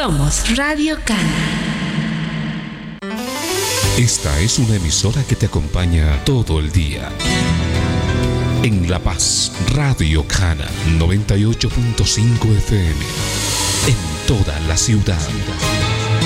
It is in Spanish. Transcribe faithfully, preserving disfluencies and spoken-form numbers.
Somos Radio Cana. Esta es una emisora que te acompaña todo el día. En La Paz, Radio Cana noventa y ocho punto cinco F M. En toda la ciudad.